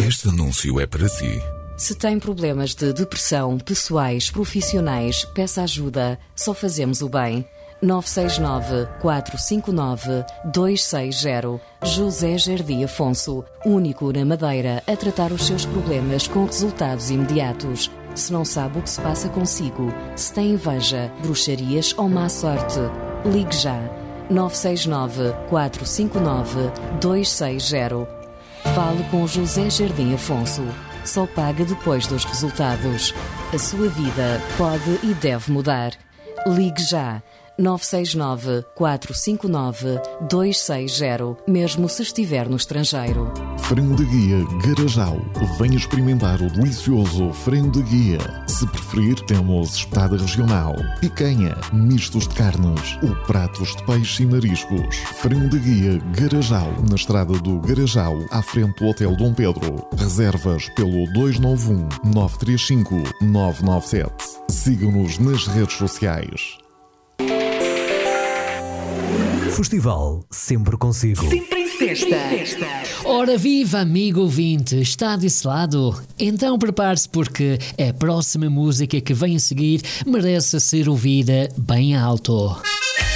Este anúncio é para si. Se tem problemas de depressão, pessoais, profissionais, peça ajuda. Só fazemos o bem. 969-459-260. José Jardim Afonso, único na Madeira a tratar os seus problemas com resultados imediatos. Se não sabe o que se passa consigo, se tem inveja, bruxarias ou má sorte, ligue já. 969-459-260. Fale com José Jardim Afonso. Só paga depois dos resultados. A sua vida pode e deve mudar. Ligue já. 969-459-260, mesmo se estiver no estrangeiro. Frango de Guia Garajal. Venha experimentar o delicioso frango de guia. Se preferir, temos espetada regional, picanha, mistos de carnes ou pratos de peixe e mariscos. Frango de Guia Garajal, na estrada do Garajal, à frente do Hotel Dom Pedro. Reservas pelo 291-935-997. Siga-nos nas redes sociais. Festival sempre consigo. Sempre em festa. Ora viva, amigo ouvinte, está desse lado? Então prepare-se porque a próxima música que vem a seguir merece ser ouvida bem alto.